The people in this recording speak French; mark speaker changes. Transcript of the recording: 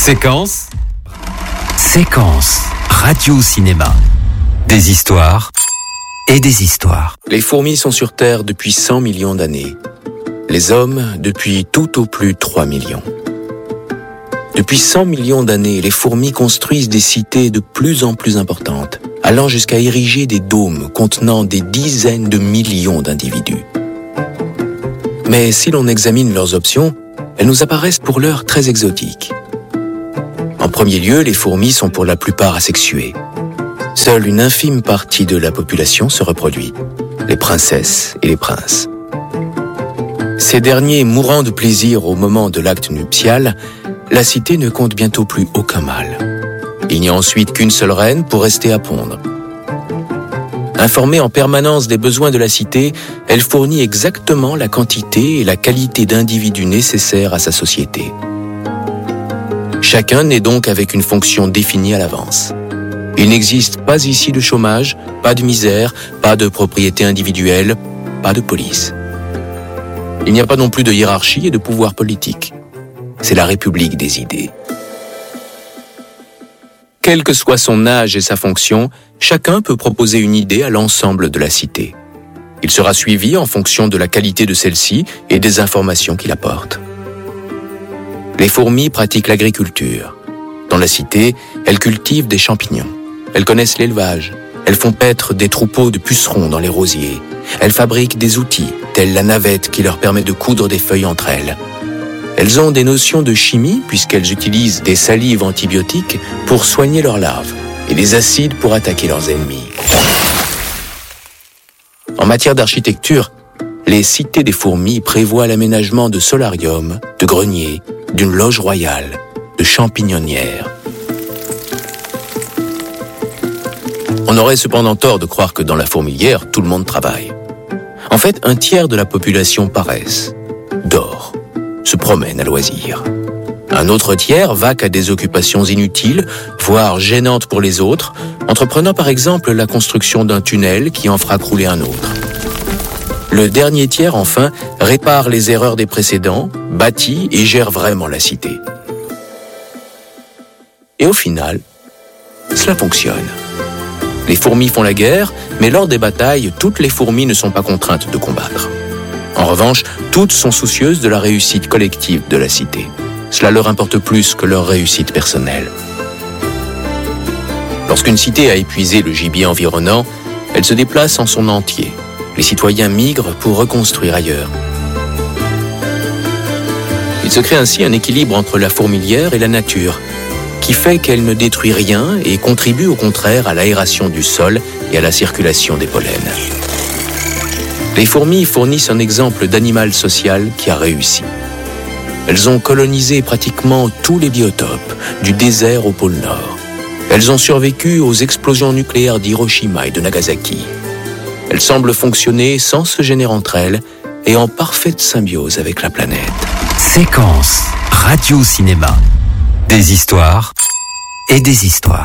Speaker 1: Séquence radio-cinéma. Des histoires et des histoires.
Speaker 2: Les fourmis sont sur Terre depuis 100 millions d'années. Les hommes depuis tout au plus 3 millions. Depuis 100 millions d'années, les fourmis construisent des cités de plus en plus importantes, allant jusqu'à ériger des dômes contenant des dizaines de millions d'individus. Mais si l'on examine leurs options, elles nous apparaissent pour l'heure très exotiques. En premier lieu, les fourmis sont pour la plupart asexuées. Seule une infime partie de la population se reproduit, les princesses et les princes. Ces derniers mourant de plaisir au moment de l'acte nuptial, la cité ne compte bientôt plus aucun mâle. Il n'y a ensuite qu'une seule reine pour rester à pondre. Informée en permanence des besoins de la cité, elle fournit exactement la quantité et la qualité d'individus nécessaires à sa société. Chacun naît donc avec une fonction définie à l'avance. Il n'existe pas ici de chômage, pas de misère, pas de propriété individuelle, pas de police. Il n'y a pas non plus de hiérarchie et de pouvoir politique. C'est la République des idées. Quel que soit son âge et sa fonction, chacun peut proposer une idée à l'ensemble de la cité. Il sera suivi en fonction de la qualité de celle-ci et des informations qu'il apporte. Les fourmis pratiquent l'agriculture. Dans la cité, elles cultivent des champignons. Elles connaissent l'élevage. Elles font paître des troupeaux de pucerons dans les rosiers. Elles fabriquent des outils, tels la navette qui leur permet de coudre des feuilles entre elles. Elles ont des notions de chimie puisqu'elles utilisent des salives antibiotiques pour soigner leurs larves et des acides pour attaquer leurs ennemis. En matière d'architecture, les cités des fourmis prévoient l'aménagement de solariums, de greniers, d'une loge royale, de champignonnières. On aurait cependant tort de croire que dans la fourmilière, tout le monde travaille. En fait, un tiers de la population paresse, dort, se promène à loisir. Un autre tiers vaque à des occupations inutiles, voire gênantes pour les autres, entreprenant par exemple la construction d'un tunnel qui en fera crouler un autre. Le dernier tiers, enfin, répare les erreurs des précédents, bâtit et gère vraiment la cité. Et au final, cela fonctionne. Les fourmis font la guerre, mais lors des batailles, toutes les fourmis ne sont pas contraintes de combattre. En revanche, toutes sont soucieuses de la réussite collective de la cité. Cela leur importe plus que leur réussite personnelle. Lorsqu'une cité a épuisé le gibier environnant, elle se déplace en son entier. Les citoyens migrent pour reconstruire ailleurs. Il se crée ainsi un équilibre entre la fourmilière et la nature, qui fait qu'elle ne détruit rien et contribue au contraire à l'aération du sol et à la circulation des pollens. Les fourmis fournissent un exemple d'animal social qui a réussi. Elles ont colonisé pratiquement tous les biotopes, du désert au pôle Nord. Elles ont survécu aux explosions nucléaires d'Hiroshima et de Nagasaki. Elles semblent fonctionner sans se gêner entre elles et en parfaite symbiose avec la planète.
Speaker 1: Séquence radio-cinéma. Des histoires et des histoires.